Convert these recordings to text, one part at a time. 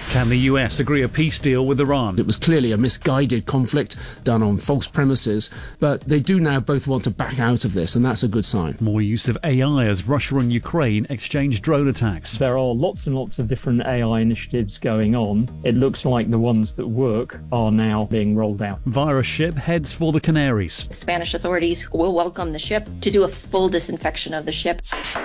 Can the US agree a peace deal with Iran? It was clearly a misguided conflict done on false premises, but they do now both want to back out of this, and that's a good sign. More use of AI as Russia and Ukraine exchange drone attacks. There are lots and lots of different AI initiatives going on. It looks like the ones that work are now being rolled out. Virus ship heads for the Canaries. Spanish authorities will welcome the ship to do a full disinfection of the ship.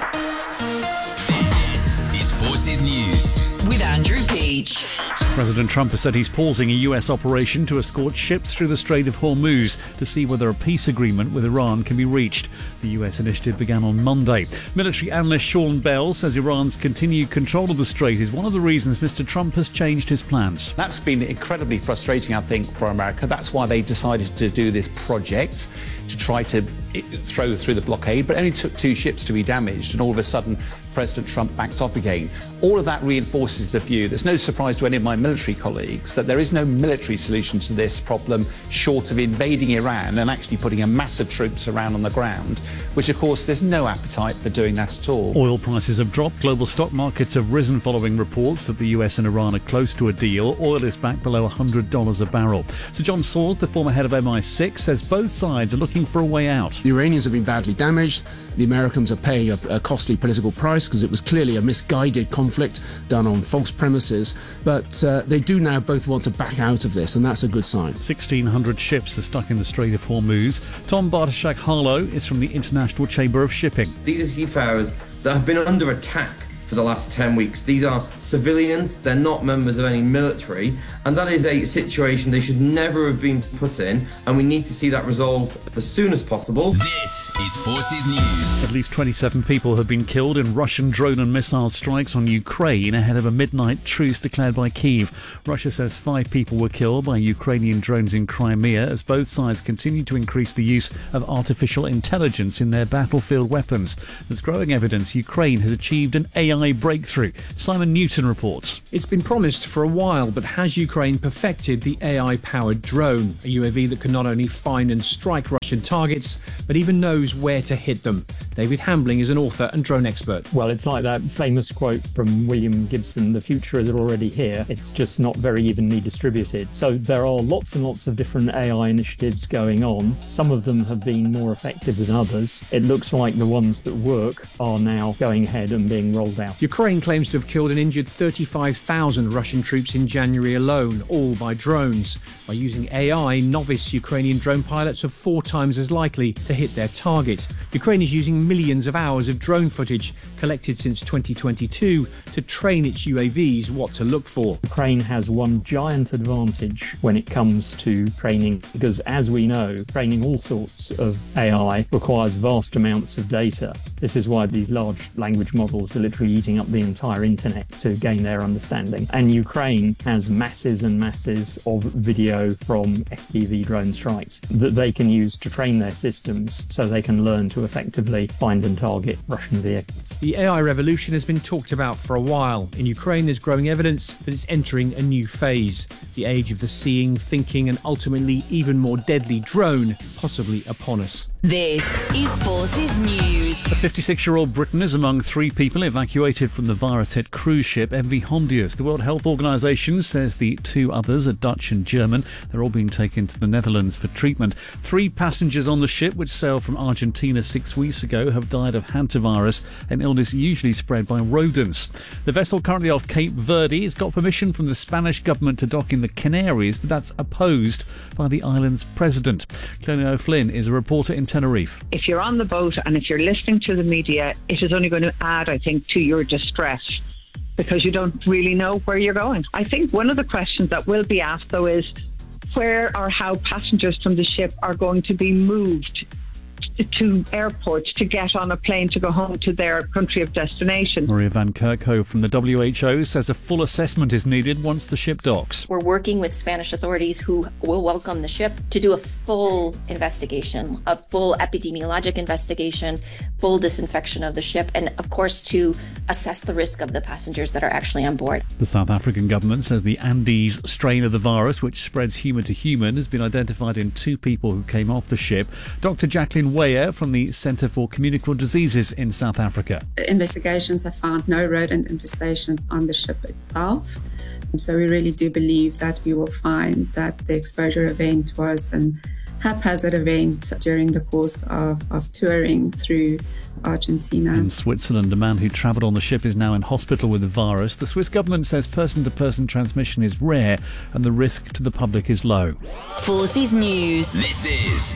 This is Forces News with Andrew Peach. President Trump has said he's pausing a US operation to escort ships through the Strait of Hormuz to see whether a peace agreement with Iran can be reached. The US initiative began on Monday. Military analyst Sean Bell says Iran's continued control of the strait is one of the reasons Mr. Trump has changed his plans. That's been incredibly frustrating, I think, for America. That's why they decided to do this project, to try to throw through the blockade, but it only took 2 ships to be damaged, and all of a sudden President Trump backed off again. All of that reinforces the view, there's no surprise to any of my military colleagues, that there is no military solution to this problem short of invading Iran and actually putting a massive troops around on the ground, which of course there's no appetite for doing that at all. Oil prices have dropped, global stock markets have risen following reports that the US and Iran are close to a deal. Oil is back below $100 a barrel. Sir John Sawers, the former head of MI6, says both sides are looking for a way out. The Iranians have been badly damaged. The Americans are paying a costly political price because it was clearly a misguided conflict done on false premises. But they do now both want to back out of this, and that's a good sign. 1,600 ships are stuck in the Strait of Hormuz. Tom Bartoszak-Harlow is from the International Chamber of Shipping. These are seafarers that have been under attack for the last 10 weeks. These are civilians, they're not members of any military, and that is a situation they should never have been put in, and we need to see that resolved as soon as possible. This is Forces News. At least 27 people have been killed in Russian drone and missile strikes on Ukraine ahead of a midnight truce declared by Kyiv. Russia says 5 people were killed by Ukrainian drones in Crimea as both sides continue to increase the use of artificial intelligence in their battlefield weapons. There's growing evidence Ukraine has achieved an AI breakthrough. Simon Newton reports. It's been promised for a while, but has Ukraine perfected the AI-powered drone? A UAV that can not only find and strike Russian targets, but even knows where to hit them. David Hambling is an author and drone expert. Well, it's like that famous quote from William Gibson, "The future is already here. It's just not very evenly distributed." So there are lots and lots of different AI initiatives going on. Some of them have been more effective than others. It looks like the ones that work are now going ahead and being rolled out. Ukraine claims to have killed and injured 35,000 Russian troops in January alone, all by drones. By using AI, novice Ukrainian drone pilots are 4 times as likely to hit their target. Ukraine is using millions of hours of drone footage collected since 2022 to train its UAVs what to look for. Ukraine has one giant advantage when it comes to training, because as we know, training all sorts of AI requires vast amounts of data. This is why these large language models are literally eating up the entire internet to gain their understanding. And Ukraine has masses and masses of video from FPV drone strikes that they can use to train their systems so they can learn to effectively find and target Russian vehicles. The AI revolution has been talked about for a while. In Ukraine, there's growing evidence that it's entering a new phase. The age of the seeing, thinking, and ultimately even more deadly drone possibly upon us. This is Forces News. A 56-year-old Briton is among 3 people evacuated from the virus-hit cruise ship MV Hondius. The World Health Organization says the 2 others are Dutch and German. They're all being taken to the Netherlands for treatment. 3 passengers on the ship, which sailed from Argentina 6 weeks ago, have died of hantavirus, an illness usually spread by rodents. The vessel, currently off Cape Verde, has got permission from the Spanish government to dock in the Canaries, but that's opposed by the island's president. Clonio O'Flynn is a reporter in Tenerife. If you're on the boat and if you're listening to the media, it is only going to add, I think, to your distress, because you don't really know where you're going. I think one of the questions that will be asked, though, is where or how passengers from the ship are going to be moved to airports to get on a plane to go home to their country of destination. Maria Van Kerkhove from the WHO says a full assessment is needed once the ship docks. We're working with Spanish authorities who will welcome the ship to do a full investigation, a full epidemiologic investigation, full disinfection of the ship, and of course to assess the risk of the passengers that are actually on board. The South African government says the Andes strain of the virus, which spreads human to human, has been identified in 2 people who came off the ship. Dr. Jacqueline Wade Dwyer from the Centre for Communicable Diseases in South Africa. Investigations have found no rodent infestations on the ship itself. So we really do believe that we will find that the exposure event was an haphazard event during the course of touring through Argentina. In Switzerland, a man who travelled on the ship is now in hospital with the virus. The Swiss government says person-to-person transmission is rare and the risk to the public is low. Forces News. This is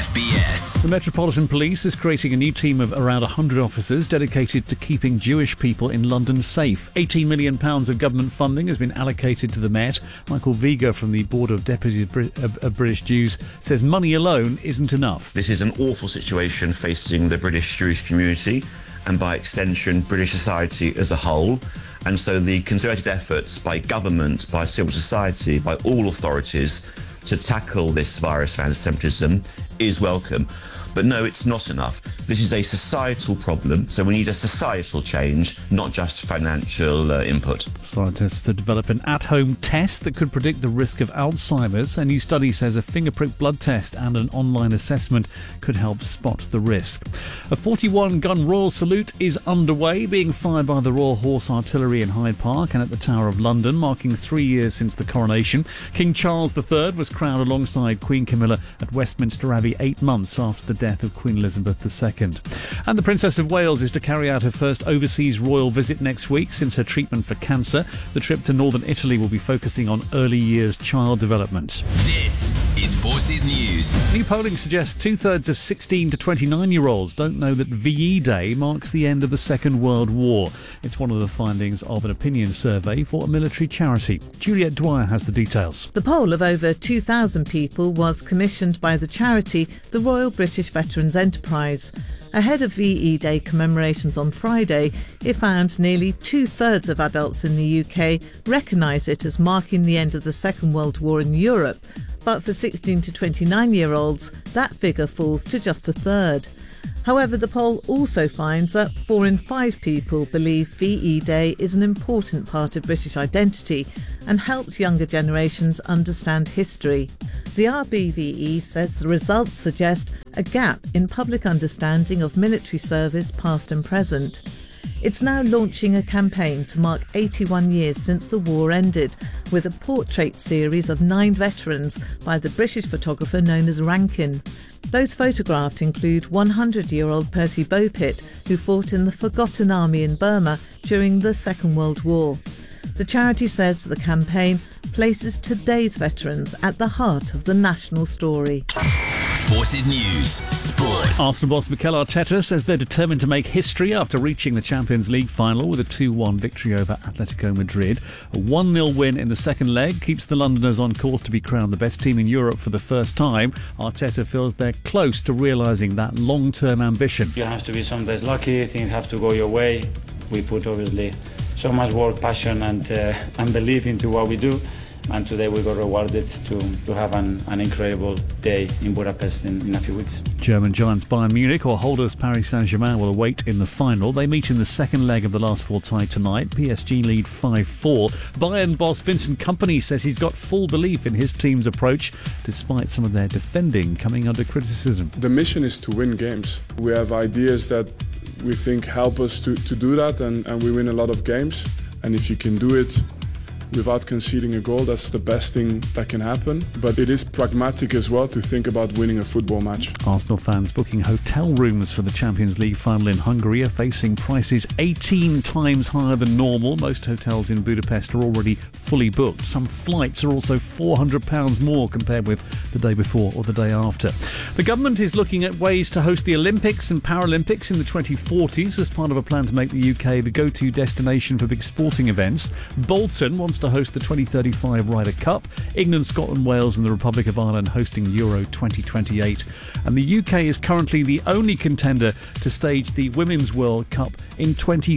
BFBS. The Metropolitan Police is creating a new team of around 100 officers dedicated to keeping Jewish people in London safe. £18 million of government funding has been allocated to the Met. Michael Viga from the Board of Deputies of British Jews says money alone isn't enough. This is an awful situation facing the British Jewish community and by extension British society as a whole, and so the concerted efforts by government, by civil society, by all authorities to tackle this virus of anti-Semitism is welcome. But no, it's not enough. This is a societal problem, so we need a societal change, not just financial input. Scientists have developed an at-home test that could predict the risk of Alzheimer's. A new study says a fingerprick blood test and an online assessment could help spot the risk. A 41-gun Royal Salute is underway, being fired by the Royal Horse Artillery in Hyde Park and at the Tower of London, marking 3 years since the coronation. King Charles III was crowned alongside Queen Camilla at Westminster Abbey 8 months after the death of Queen Elizabeth II. And the Princess of Wales is to carry out her first overseas royal visit next week since her treatment for cancer. The trip to northern Italy will be focusing on early years child development. This is Forces News. New polling suggests 2/3 of 16 to 29-year-olds don't know that VE Day marks the end of the Second World War. It's one of the findings of an opinion survey for a military charity. Juliette Dwyer has the details. The poll of over 2,000 people was commissioned by the charity, the Royal British Veterans Enterprise. Ahead of VE Day commemorations on Friday, it found nearly 2/3 of adults in the UK recognise it as marking the end of the Second World War in Europe. But for 16 to 29-year-olds, that figure falls to just a third. However, the poll also finds that 4 in 5 people believe VE Day is an important part of British identity and helps younger generations understand history. The RBVE says the results suggest a gap in public understanding of military service past and present. It's now launching a campaign to mark 81 years since the war ended, with a portrait series of 9 veterans by the British photographer known as Rankin. Those photographed include 100-year-old Percy Beaupitt, who fought in the Forgotten Army in Burma during the Second World War. The charity says the campaign places today's veterans at the heart of the national story. Forces News. Sport. Arsenal boss Mikel Arteta says they're determined to make history after reaching the Champions League final with a 2-1 victory over Atletico Madrid. A 1-0 win in the second leg keeps the Londoners on course to be crowned the best team in Europe for the first time. Arteta feels they're close to realising that long-term ambition. You have to be sometimes lucky, things have to go your way. We put obviously so much work, passion and belief into what we do. And today we got rewarded to have an incredible day in Budapest in a few weeks. German giants Bayern Munich or holders Paris Saint-Germain will await in the final. They meet in the second leg of the last 4 tie tonight. PSG lead 5-4. Bayern boss Vincent Kompany says he's got full belief in his team's approach, despite some of their defending coming under criticism. The mission is to win games. We have ideas that we think help us to do that, and we win a lot of games. And if you can do it without conceding a goal, that's the best thing that can happen. But it is pragmatic as well to think about winning a football match. Arsenal fans booking hotel rooms for the Champions League final in Hungary are facing prices 18 times higher than normal. Most hotels in Budapest are already fully booked. Some flights are also £400 more compared with the day before or the day after. The government is looking at ways to host the Olympics and Paralympics in the 2040s as part of a plan to make the UK the go-to destination for big sporting events. Bolton wants to host the 2035 Ryder Cup, England, Scotland, Wales and the Republic of Ireland hosting Euro 2028. And the UK is currently the only contender to stage the Women's World Cup in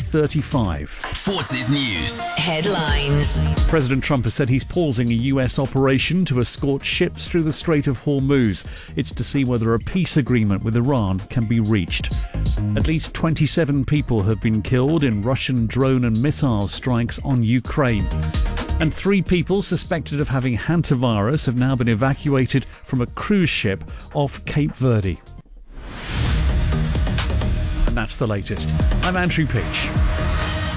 2035. Forces News. Headlines. President Trump has said he's pausing a US operation to escort ships through the Strait of Hormuz. It's to see whether a peace agreement with Iran can be reached. At least 27 people have been killed in Russian drone and missile strikes on Ukraine. And 3 people suspected of having hantavirus have now been evacuated from a cruise ship off Cape Verde. And that's the latest. I'm Andrew Peach.